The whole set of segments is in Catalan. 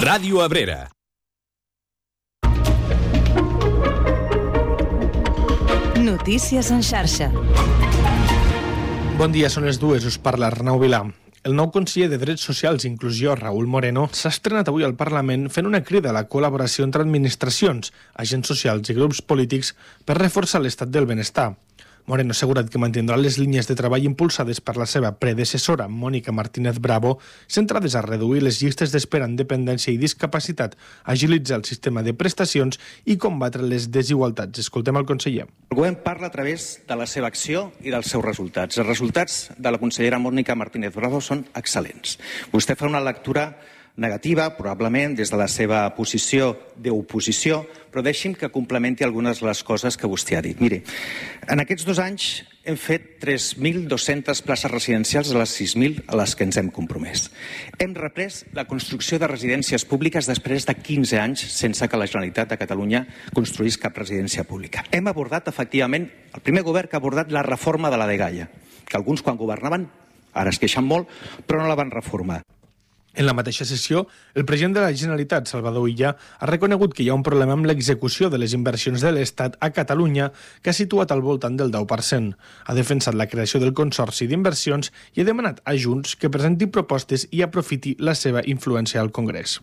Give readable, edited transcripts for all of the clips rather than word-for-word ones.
Ràdio Abrera. Notícies en xarxa. Bon dia, són les 2, us parla Arnau Vilà. El nou conseller de Drets Socials i Inclusió, Raúl Moreno, s'ha estrenat avui al Parlament fent una crida a la col·laboració entre administracions, agents socials i grups polítics per reforçar l'estat del benestar. Moreno ha assegurat que mantindrà les línies de treball impulsades per la seva predecessora, Mònica Martínez Bravo, centrades a reduir les llistes d'espera en dependència i discapacitat, agilitzar el sistema de prestacions i combatre les desigualtats. Escoltem el conseller. El govern parla a través de la seva acció i dels seus resultats. Els resultats de la consellera Mònica Martínez Bravo són excel·lents. Vostè fa una lectura negativa, probablement, des de la seva posició d'oposició, però deixi'm que complementi algunes de les coses que vostè ha dit. Miri, en aquests 2 anys hem fet 3.200 places residencials de les 6.000 a les que ens hem compromès. Hem reprès la construcció de residències públiques després de 15 anys sense que la Generalitat de Catalunya construís cap residència pública. Hem abordat, efectivament, el primer govern que ha abordat la reforma de la dgaia, que alguns quan governaven, ara es queixen molt, però no la van reformar. En la mateixa sessió, el president de la Generalitat, Salvador Illa, ha reconegut que hi ha un problema amb l'execució de les inversions de l'Estat a Catalunya, que ha situat al voltant del 10%. Ha defensat la creació del Consorci d'Inversions i ha demanat a Junts que presenti propostes i aprofiti la seva influència al Congrés.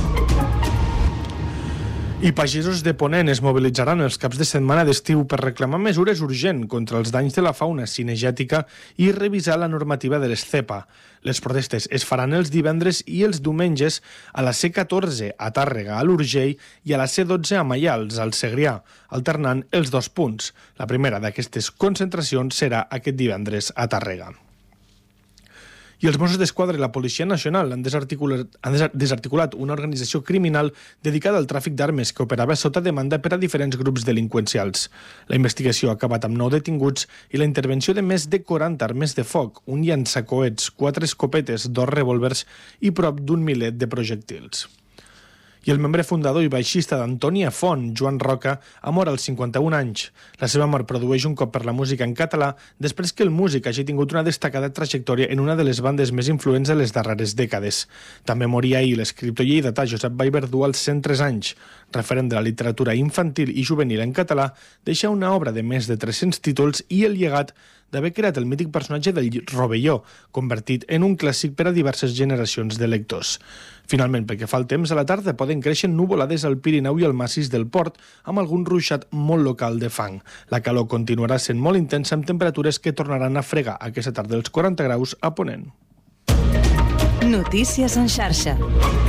I pagesos de Ponent es mobilitzaran els caps de setmana d'estiu per reclamar mesures urgents contra els danys de la fauna cinegètica i revisar la normativa de les CEPA. Les protestes es faran els divendres i els diumenges a la C14 a Tàrrega, a l'Urgell, i a la C12 a Maials, al Segrià, alternant els 2 punts. La primera d'aquestes concentracions serà aquest divendres a Tàrrega. I els Mossos d'Esquadra i la Policia Nacional han desarticulat una organització criminal dedicada al tràfic d'armes que operava sota demanda per a diferents grups delinqüencials. La investigació ha acabat amb 9 detinguts i la intervenció de més de 40 armes de foc, un llançacoets, 4 escopetes, 2 revòlvers i prop d'1 miler de projectils. I el membre fundador i baixista d'Antònia Font, Joan Roca, ha mort als 51 anys. La seva mort produeix un cop per la música en català després que el músic hagi tingut una destacada trajectòria en una de les bandes més influents de les darreres dècades. També moria ahir l'escriptor lleidatà Josep Vallverdú als 103 anys. Referent de la literatura infantil i juvenil en català, deixa una obra de més de 300 títols i el llegat d'haver creat el mític personatge del Rovelló, convertit en un clàssic per a diverses generacions de lectors. Finalment, pel que fa al temps, a la tarda poden créixer nuvolades al Pirineu i al massís del Port, amb algun ruixat molt local de fang. La calor continuarà sent molt intensa amb temperatures que tornaran a fregar aquesta tarda els 40 graus a Ponent. Notícies en xarxa.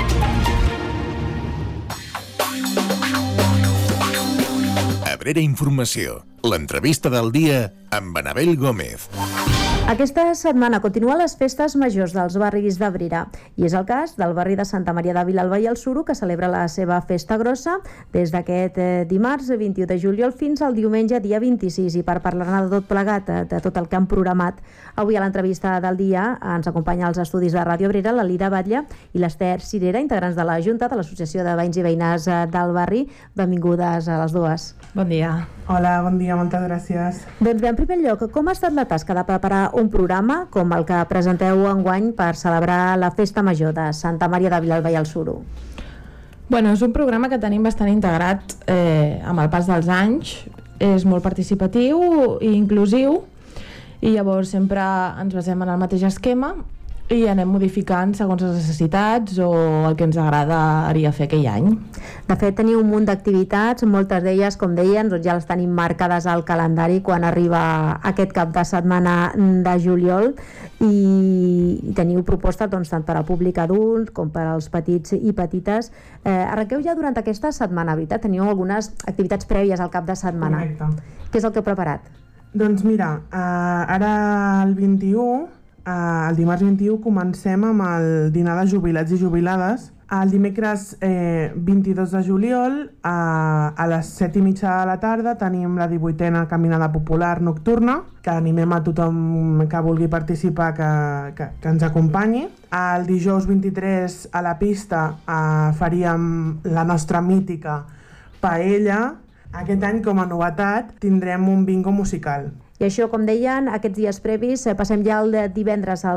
Abrera Informació, l'entrevista del dia amb Anabel Gómez. Aquesta setmana continuen les festes majors dels barris d'Abrera i és el cas del barri de Santa Maria de Vilalba i el Suro, que celebra la seva festa grossa des d'aquest dimarts 21 de juliol fins al diumenge dia 26. I per parlar-ne de tot plegat, de tot el que han programat, avui a l'entrevista del dia ens acompanya als estudis de Ràdio Abrera la Lida Batlle i l'Ester Cirera, integrants de la Junta de l'Associació de Veïns i Veïnes del barri. Benvingudes a les dues. Bon dia. Hola, bon dia, moltes gràcies. Doncs bé, en primer lloc, com ha estat la tasca de preparar un programa com el que presenteu enguany per celebrar la Festa Major de Santa Maria de Vilalba i el Suro? Bueno, és un programa que tenim bastant integrat amb el pas dels anys. És molt participatiu i inclusiu i llavors sempre ens basem en el mateix esquema i anem modificant segons les necessitats o el que ens agradaria fer aquell any. De fet, teniu un munt d'activitats, moltes d'elles, com deien, doncs ja les tenim marcades al calendari quan arriba aquest cap de setmana de juliol i teniu propostes doncs, tant per al públic adult com per als petits i petites. Arrenqueu ja durant aquesta setmana, veritat? Teniu algunes activitats prèvies al cap de setmana. Correcte. Què és el que heu preparat? Doncs mira, ara el 21, el dimarts 21, comencem amb el dinar de jubilats i jubilades. El dimecres 22 de juliol, a les 7:30 de la tarda, tenim la 18a Caminada Popular Nocturna, que animem a tothom que vulgui participar que ens acompanyi. El dijous 23 a la pista faríem la nostra mítica paella. Aquest any, com a novetat, tindrem un bingo musical. I això, com deien, aquests dies previs, passem ja el divendres al